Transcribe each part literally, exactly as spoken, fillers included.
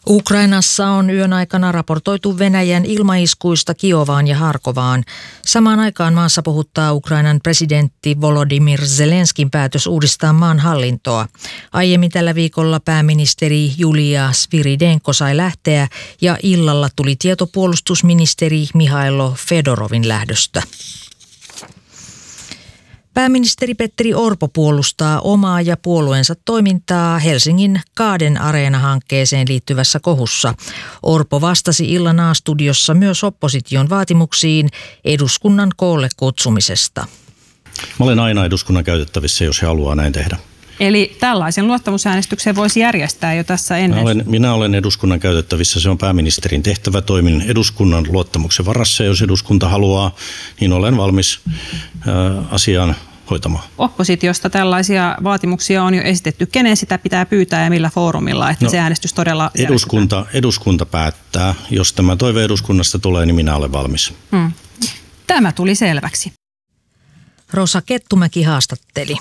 Ukrainassa on yön aikana raportoitu Venäjän ilmaiskuista Kiovaan ja Harkovaan. Samaan aikaan maassa puhuttaa Ukrainan presidentti Volodymyr Zelenskin päätös uudistaa maan hallintoa. Aiemmin tällä viikolla pääministeri Julia Sviridenko sai lähteä ja illalla tuli tieto puolustusministeri Mihailo Fedorovin lähdöstä. Pääministeri Petteri Orpo puolustaa omaa ja puolueensa toimintaa Helsingin Kaaden Areena-hankkeeseen liittyvässä kohussa. Orpo vastasi illan A-studiossa myös opposition vaatimuksiin eduskunnan koolle kutsumisesta. Mä olen aina eduskunnan käytettävissä, jos he haluaa näin tehdä. Eli tällaisen luottamusäänestyksen voisi järjestää jo tässä ennen? Minä olen, minä olen eduskunnan käytettävissä. Se on pääministerin tehtävä. Toimin eduskunnan luottamuksen varassa. Jos eduskunta haluaa, niin olen valmis ää, asiaan hoitamaan. Oppositiosta tällaisia vaatimuksia on jo esitetty. Kenen sitä pitää pyytää ja millä foorumilla, että no, se äänestys todella eduskunta, eduskunta päättää. Jos tämä toive eduskunnasta tulee, niin minä olen valmis. Hmm. Tämä tuli selväksi. Rosa Kettumäki haastatteli.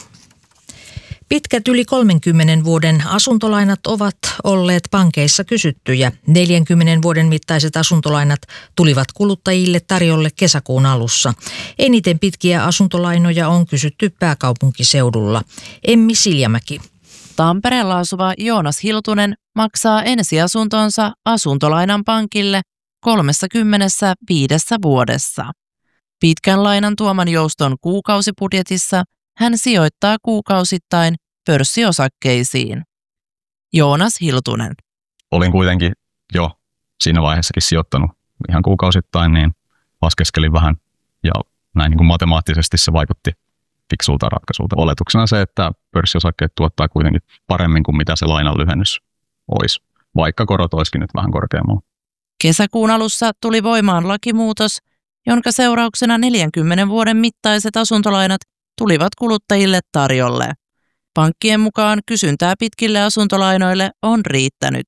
Pitkät yli kolmenkymmenen vuoden asuntolainat ovat olleet pankeissa kysyttyjä. neljänkymmenen vuoden mittaiset asuntolainat tulivat kuluttajille tarjolle kesäkuun alussa. Eniten pitkiä asuntolainoja on kysytty pääkaupunkiseudulla. Emmi Siljamäki. Tampereella asuva Joonas Hiltunen maksaa ensiasuntonsa asuntolainan pankille kolmekymmentäviisi vuodessa. Pitkän lainan tuoman jouston kuukausibudjetissa hän sijoittaa kuukausittain pörssiosakkeisiin. Joonas Hiltunen. Olin kuitenkin jo siinä vaiheessakin sijoittanut ihan kuukausittain, niin laskeskelin vähän ja näin niin kuin matemaattisesti se vaikutti fiksulta ratkaisulta. Oletuksena se, että pörssiosakkeet tuottaa kuitenkin paremmin kuin mitä se lainan lyhennys olisi, vaikka korot olisikin nyt vähän korkeammalla. Kesäkuun alussa tuli voimaan lakimuutos, jonka seurauksena neljänkymmenen vuoden mittaiset asuntolainat tulivat kuluttajille tarjolle. Pankkien mukaan kysyntää pitkille asuntolainoille on riittänyt.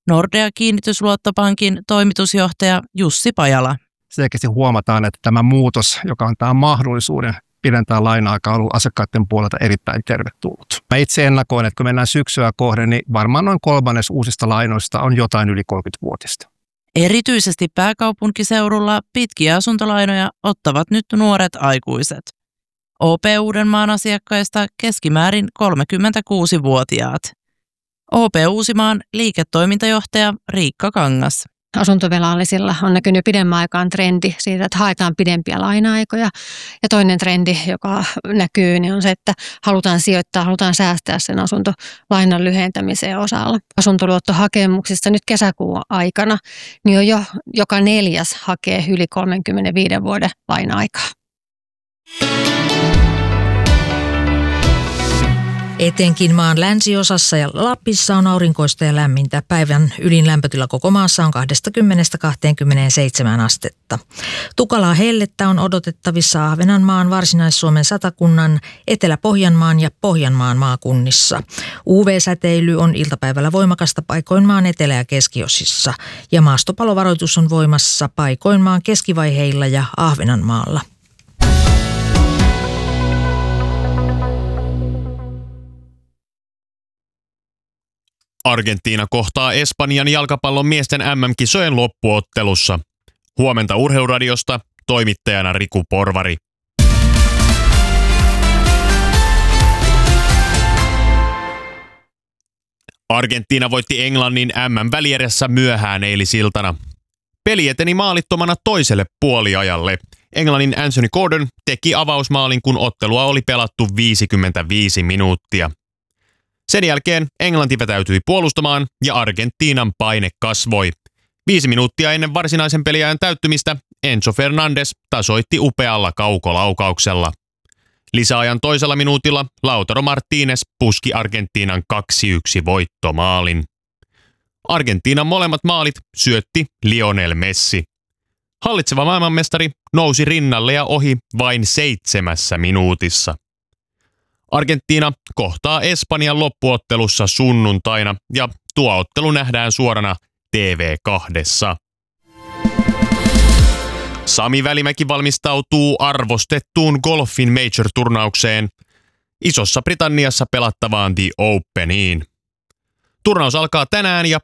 Nordea-kiinnitysluottopankin toimitusjohtaja Jussi Pajala. Selkeästi huomataan, että tämä muutos, joka antaa mahdollisuuden pidentää laina-aikaa, on ollut asiakkaiden puolelta erittäin tervetullut. Mä itse ennakoin, että kun mennään syksyä kohden, niin varmaan noin kolmannes uusista lainoista on jotain yli kolmekymmentävuotista. Erityisesti pääkaupunkiseudulla pitkiä asuntolainoja ottavat nyt nuoret aikuiset. O P Uudenmaan asiakkaista keskimäärin kolmekymmentäkuusivuotiaat. O P Uusimaan liiketoimintajohtaja Riikka Kangas. Asuntovelallisilla on näkynyt pidemmän aikaan trendi siitä, että haetaan pidempiä laina-aikoja. Ja toinen trendi, joka näkyy, niin on se, että halutaan sijoittaa, halutaan säästää sen asuntolainan lyhentämiseen osalla. Asuntoluottohakemuksista nyt kesäkuun aikana, niin on jo joka neljäs hakee yli kolmenkymmenenviiden vuoden laina-aikaa. Etenkin maan länsiosassa ja Lapissa on aurinkoista ja lämmintä. Päivän ylin lämpötila koko maassa on kaksikymmentä kaksikymmentäseitsemän astetta. Tukalaa hellettä on odotettavissa Ahvenanmaan, Varsinais-Suomen satakunnan, Etelä-Pohjanmaan ja Pohjanmaan maakunnissa. U V-säteily on iltapäivällä voimakasta paikoin maan etelä- ja keskiosissa. Ja maastopalovaroitus on voimassa paikoin maan keskivaiheilla ja Ahvenanmaalla. Argentiina kohtaa Espanjan jalkapallon miesten M M-kisojen loppuottelussa. Huomenta Urheiluradiosta, toimittajana Riku Porvari. Argentiina voitti Englannin M M-välierässä myöhään eilisiltana. Peli eteni maalittomana toiselle puoliajalle. Englannin Anthony Gordon teki avausmaalin, kun ottelua oli pelattu viisikymmentäviisi minuuttia. Sen jälkeen Englanti vetäytyi puolustamaan ja Argentiinan paine kasvoi. Viisi minuuttia ennen varsinaisen peliajan täyttymistä Enzo Fernandes tasoitti upealla kaukolaukauksella. Lisäajan toisella minuutilla Lautaro Martínez puski Argentiinan kaksi yksi voittomaalin. Argentiinan molemmat maalit syötti Lionel Messi. Hallitseva maailmanmestari nousi rinnalle ja ohi vain seitsemässä minuutissa. Argentiina kohtaa Espanjan loppuottelussa sunnuntaina ja tuo ottelu nähdään suorana T V kahdessa. Sami Välimäki valmistautuu arvostettuun golfin major-turnaukseen Isossa Britanniassa pelattavaan The Openiin. Turnaus alkaa tänään ja